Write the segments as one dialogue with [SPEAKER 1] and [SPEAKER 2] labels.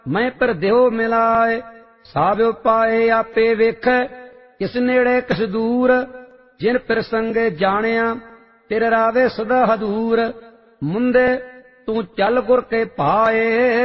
[SPEAKER 1] मैं पर देहो मिलाए। साव्यो पाए आपे वेखै, किस नेड़े किस दूर। जिन पर संगे जानिया, तिर रावे सदा हदूर। मुंदे तू चल गुर के पाए,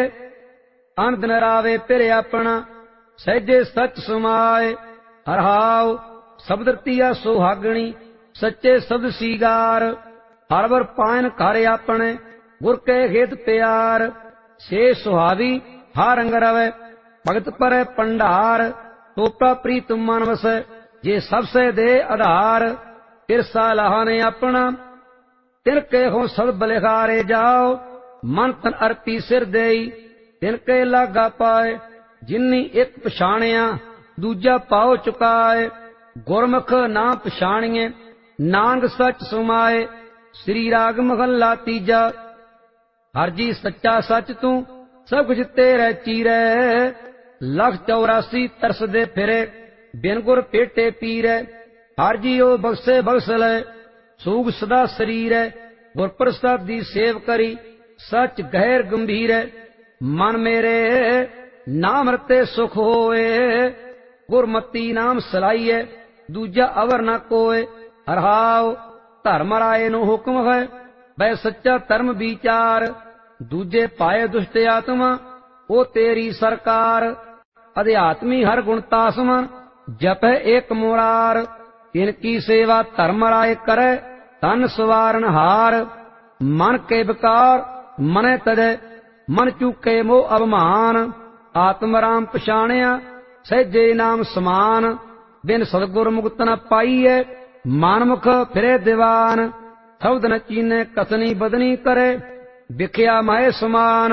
[SPEAKER 1] अन दिन रावे पिर अपना, सहजे सच समाए। हरहाव शब्द रतिया सुहागणी, सच्चे शब्द सीगार। हर वर पायन घर अपने, गुर के खेत प्यार। से सुहावी हर अंग रवै, भगत पर पंडार। तोपा प्रीत मन वसै, जे सबसे दे आधार। तिरसा लहाने अपना, तिनके हो सब बलिहारे जाओ। मन तन अर्पी सिर देई, तिनके लागा पाए। जिन्नी एक पछाणिया, दूजा पाओ चुकाए। गुरमुख ना पछाणिए, नानक सच सुमाए। श्री राग महला तीजा। हर जी सच्चा सच तू, सब कुछ तेरे चीरै। लख 84 तरस दे फिरे, बिन गुर पेटे पीरै। हर जी ओ बख्शे बख्श लै, सूग सदा शरीरै। गुर प्रसादी सेव करी, सच गहर गंभीर। मन मेरे नाम रते सुख होए, गुरमती नाम सलाइए। दूजा अवर न कोय। हरहाव धर्म राय नो हुक्म है, वै सच्चा धर्म विचार। दूजे पाए दुष्ट आत्मा, ओ तेरी सरकार। अध्यात्मी हर गुण तासमन, जपै एक मुरार। इनकी सेवा धर्म राय करे, तन सवारन हार। मन के विकार मने तजै, मन चूके मोह अभिमान। आत्म राम पछाणिया, सहजे नाम समान। बिन सतगुर मुक्त न पाईए, मानमुख फिरे दीवान। शब्द न चीने कसनी बदनी करे, विख्या माए समान।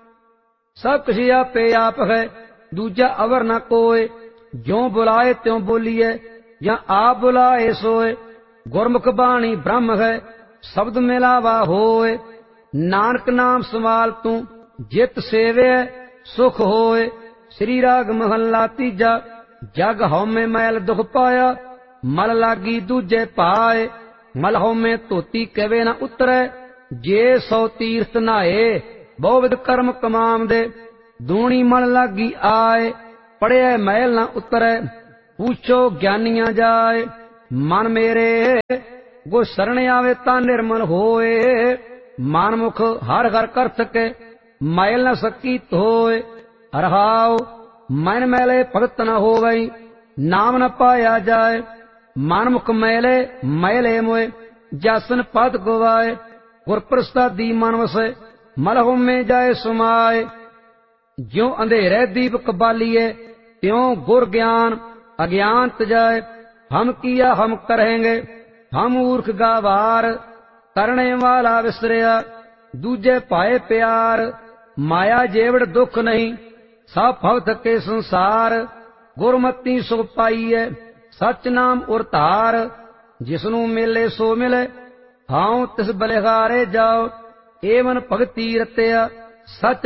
[SPEAKER 1] सब किसी आपे आप है, दूजा अवर न कोय। ज्यों बुलाए त्यों बोलिए, या आप बुलाए सोए। गुरमुख बाणी ब्रह्म है, शब्द मिलावा होए। नानक नाम संभाल तू, जित सेवे सुख होए। श्री राग महला तीजा। जग हउमे मैल दुख पाया, मल लागी दूजे पाए। मल हउमे धोती कवे न उतरै, जे 100 तीर्थ नहाए। बहुविध कर्म कमाम दे, दूनी मल लागी आए। पढ़िया मैल न उतरै, पूछो ज्ञानिया जाए। मन मेरे गुर शरण आवे ता निर्मल होए। मानमुख हर हर कर सके, मैल न सकी धोए। हरहाव मन मैले भगत न होवई, नाम न पाया जाए। मानमुख मैले मैले मोए, जासन पद गवाए। गुर प्रसादी मन वसै, मलहो में जाए सुमाए। ज्यों अंधेरे दीपक बालिए, त्यों गुर ज्ञान अज्ञान तजाए। हम किया हम करेंगे, हम मूर्ख गावार। करने वाला विसरिया, दूजे पाए प्यार। माया जेवड़ दुख नहीं, सब भगत के संसार। गुरमती सुख पाईए, सच नाम उरतार। जिसनू मिले सो मिले, हाउ तिस बलिहारे जाओ। एवं भगती रतिया, सच